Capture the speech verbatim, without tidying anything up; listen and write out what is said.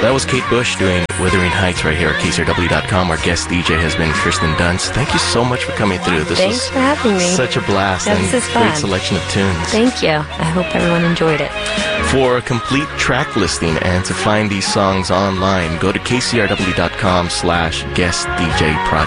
That was Kate Bush doing Wuthering Heights right here at K C R W dot com. Our guest D J has been Kirsten Dunst. Thank you so much for coming through. This Thanks was for having me. Such a blast. Yeah, and this is fun. Great selection of tunes. Thank you. I hope everyone enjoyed it. For a complete track listing and to find these songs online, go to K C R W dot com slash guest D J project.